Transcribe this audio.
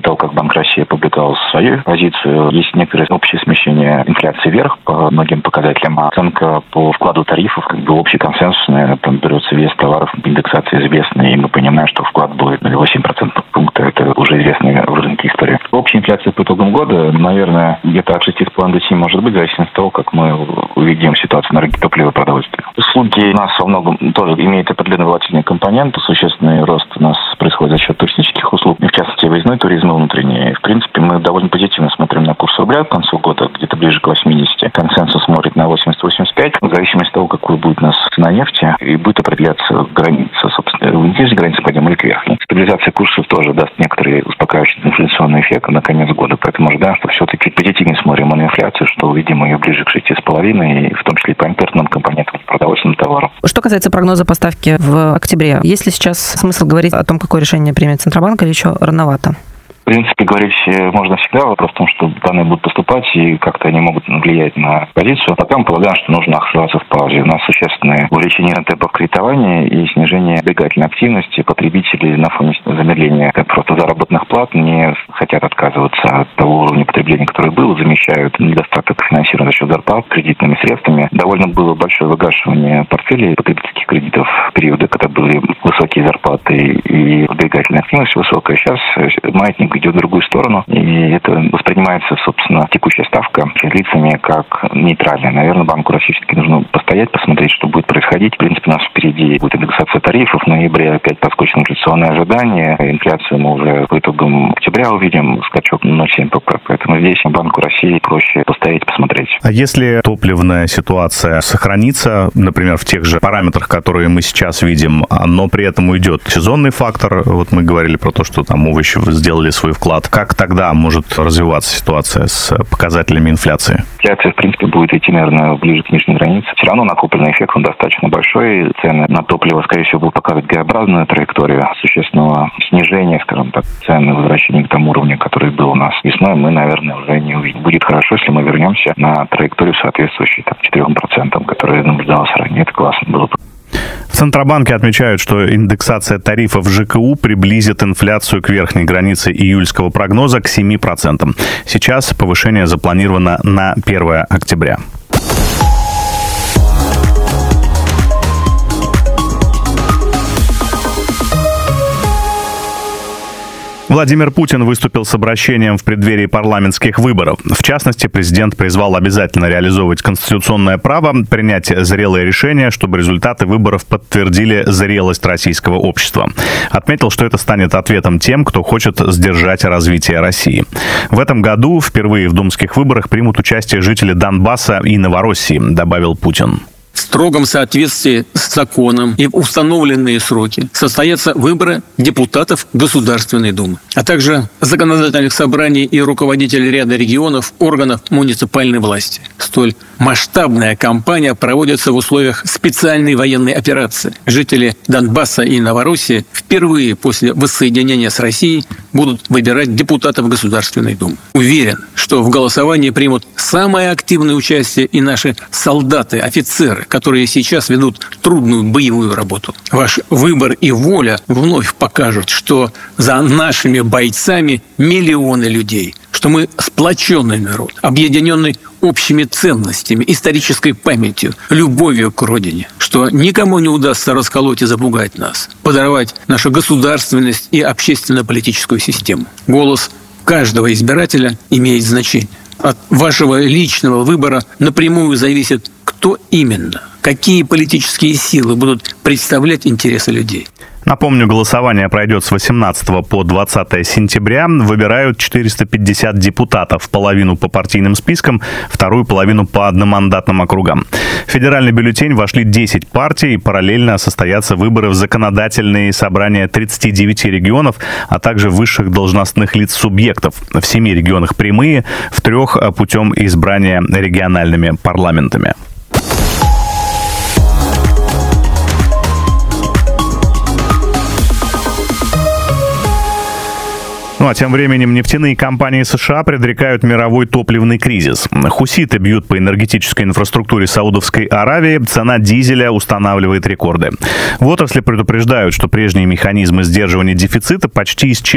того, как Банк России опубликовал свою позицию, есть некоторое общее смещение инфляции вверх по многим показателям. А оценка по вкладу тарифов, общий консенсусный, там берется вес товаров, индексация известная, и мы понимаем, что вклад будет 0,8% пункта. Это уже известная в рынке история. Общая инфляция по итогам года, наверное, где-то от 6,5 до 7 может быть, в зависимости от того, как мы увидим ситуацию на рынке топлива и продовольствия. Услуги у нас во многом тоже имеют определенный волатильный компонент. Существенный рост у нас происходит за счет туристических услуг, в частности, выездной туризм и внутренний. В принципе, мы довольно позитивно смотрим на курс рубля к концу года, где-то ближе к 80. Консенсус смотрит на 80-85. В зависимости от того, какой будет у нас цена нефти, и будет определяться граница, собственно, вниз границы пойдем или кверх. Стабилизация курсов тоже даст некоторый успокаивающий инфляционный эффект на конец года. Поэтому ожидаем, что все-таки позитивнее смотрим на инфляцию, что увидим ее ближе к 6,5, и в том числе и по импортным компонентам продовольственным товарам. Что касается прогноза поставки в октябре, есть ли сейчас смысл говорить о том, какое решение примет Центробанк, или еще рановато? В принципе, говорить можно всегда. Вопрос в том, что данные будут поступать, и как-то они могут влиять на позицию. Пока мы полагаем, что нужно оставаться в паузе. У нас существенное увеличение темпов кредитования и снижение сберегательной активности. Потребители на фоне замедления просто заработных плат не хотят отказываться от того уровня потребления, который был, замещают недостаток финансирования за счет зарплат кредитными средствами. Довольно было большое выгашивание портфелей потребительских кредитов в периоды, когда были высокие зарплаты и сберегательная активность высокая. Сейчас маятник идет в другую сторону, и это воспринимается, собственно, текущая ставка лицами как нейтральная. Наверное, Банку России все-таки нужно постоять, посмотреть, что будет происходить. В принципе, у нас впереди будет индексация тарифов. В ноябре опять подскочат инфляционные ожидания. Инфляцию мы уже по итогам октября увидим скачок на 0,7 pp. Поэтому здесь Банку России проще постоять, посмотреть. А если топливная ситуация сохранится, например, в тех же параметрах, которые мы сейчас видим, но при этом уйдет сезонный фактор, вот мы говорили про то, что там овощи сделали свой вклад. Как тогда может развиваться ситуация с показателями инфляции? Инфляция, в принципе, будет идти, наверное, ближе к нижней границе. Все равно накопленный эффект, он достаточно большой. Цены на топливо, скорее всего, будут показывать Г-образную траекторию существенного снижения, скажем так, цены, возвращения к тому уровню, который был у нас весной, мы, наверное, уже не увидим. Будет хорошо, если мы вернемся на траекторию, соответствующую 4%, которая наблюдалась ранее. Это классно было бы. В Центробанке отмечают, что индексация тарифов ЖКУ приблизит инфляцию к верхней границе июльского прогноза к 7%. Сейчас повышение запланировано на 1 октября. Владимир Путин выступил с обращением в преддверии парламентских выборов. В частности, президент призвал обязательно реализовывать конституционное право, принять зрелые решения, чтобы результаты выборов подтвердили зрелость российского общества. Отметил, что это станет ответом тем, кто хочет сдержать развитие России. В этом году впервые в думских выборах примут участие жители Донбасса и Новороссии, добавил Путин. В строгом соответствии с законом и в установленные сроки состоятся выборы депутатов Государственной Думы, а также законодательных собраний и руководителей ряда регионов, органов муниципальной власти. Столь масштабная кампания проводится в условиях специальной военной операции. Жители Донбасса и Новороссии впервые после воссоединения с Россией будут выбирать депутатов Государственной Думы. Уверен, что в голосовании примут самое активное участие и наши солдаты, офицеры, которые сейчас ведут трудную боевую работу. Ваш выбор и воля вновь покажут, что за нашими бойцами миллионы людей, что мы сплоченный народ, объединенный общими ценностями, исторической памятью, любовью к родине, что никому не удастся расколоть и запугать нас, подорвать нашу государственность и общественно-политическую систему. Голос каждого избирателя имеет значение. От вашего личного выбора напрямую зависит, кто именно, какие политические силы будут представлять интересы людей. Напомню, голосование пройдет с 18 по 20 сентября. Выбирают 450 депутатов, половину по партийным спискам, вторую половину по одномандатным округам. В федеральный бюллетень вошли 10 партий, параллельно состоятся выборы в законодательные собрания 39 регионов, а также высших должностных лиц субъектов. В 7 регионах прямые, в 3 путем избрания региональными парламентами. Ну а тем временем нефтяные компании США предрекают мировой топливный кризис. Хуситы бьют по энергетической инфраструктуре Саудовской Аравии, цена дизеля устанавливает рекорды. В отрасли предупреждают, что прежние механизмы сдерживания дефицита почти исчерпаны.